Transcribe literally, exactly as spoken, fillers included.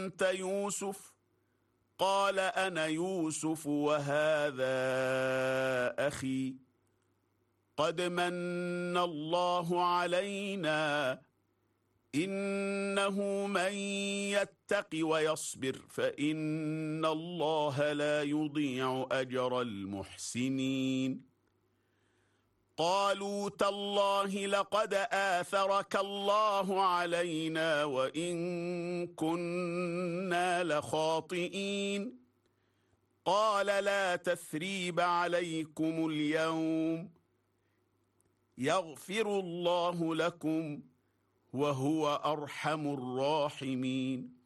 أنت يوسف؟ قال أنا يوسف وهذا أخي قد من الله علينا إنه من يتق ويصبر فإن الله لا يضيع أجر المحسنين. قالوا تالله لقد آثرك الله علينا وإن كنا لخاطئين. قال لا تثريب عليكم اليوم يغفر الله لكم وهو أرحم الراحمين.